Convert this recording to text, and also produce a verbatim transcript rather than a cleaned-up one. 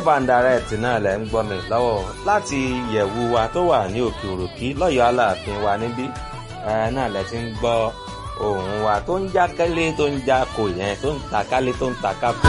live and direct náà lẹ́ ń gbọ́ mi lọ́wọ́ láti yẹ̀wù wa tó wà ní òkè òròkí lọ́yọ̀ọ́ aláàfin wa níbí náà lẹ́ ti ń gbọ́ ohùn wa tó ń já kálé tó ń já kò yẹn tó ń ta kálé tó ń ta kákò.